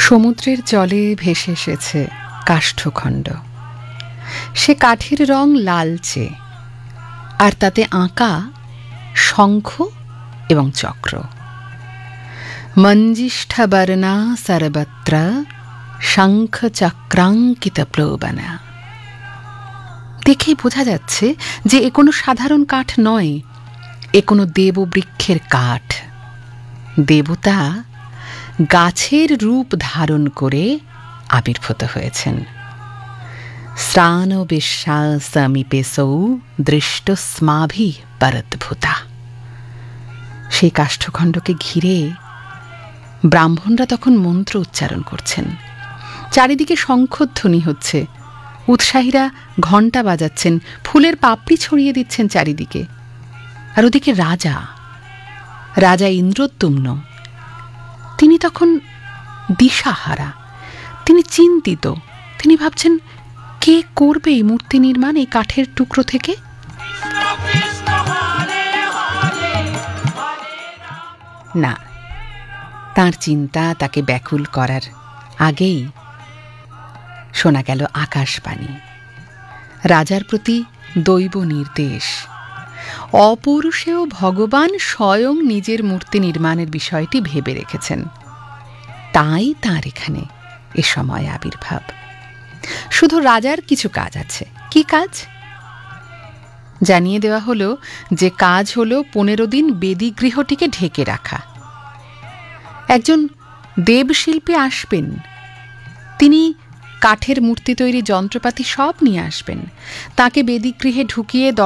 সমুদ্রের জলে ভেসে এসেছে কাষ্ঠখণ্ড। সে কাঠের রং লালচে, আর তাতে আঁকা শঙ্খ এবং চক্র। মঞ্জিষ্ঠাবর্ণা সর্বত্র শঙ্খ চক্রাঙ্কিত প্লবনা। দেখেই বোঝা যাচ্ছে যে এ কোনো সাধারণ কাঠ নয়, এ কোনো দেববৃক্ষের কাঠ। দেবতা গাছের রূপ ধারণ করে আবির্ভূত হয়েছেন। শ্রাণ বিশ্বাসমীপেসৌ দৃষ্টস্মাভি পরদ্ভূতা। সেই কাষ্ঠখণ্ডকে ঘিরে ব্রাহ্মণরা তখন মন্ত্র উচ্চারণ করছেন। চারিদিকে শঙ্খধ্বনি হচ্ছে, উৎসাহীরা ঘণ্টা বাজাচ্ছেন, ফুলের পাপড়ি ছড়িয়ে দিচ্ছেন চারিদিকে। আর ওদিকে রাজা রাজা ইন্দ্রদ্যুম্ন, তিনি তখন দিশাহারা, তিনি চিন্তিত। তিনি ভাবছেন, কে করবে এই মূর্তি নির্মাণ এই কাঠের টুকরো থেকে? না, তার চিন্তা তাকে ব্যাকুল করার আগেই শোনা গেল আকাশবাণী, রাজার প্রতি দৈব নির্দেশ। অপৌরুষেয় ভগবান স্বয়ং নিজের মূর্তি নির্মাণের বিষয়টি ভেবে রেখেছেন, তাই তাঁর এখানে এ সময় আবির্ভাব। শুধু রাজার কিছু কাজ আছে। কি কাজ? জানিয়ে দেওয়া হলো যে কাজ হলো 15 দিন বেদীগৃহটিকে ঢেকে রাখা। একজন দেবশিল্পী আসবেন, তিনি কাঠের মূর্তি তৈরি যন্ত্রপাতি সব নিয়ে আসবেন। তাকে বেদীগৃহে ঢুকিয়ে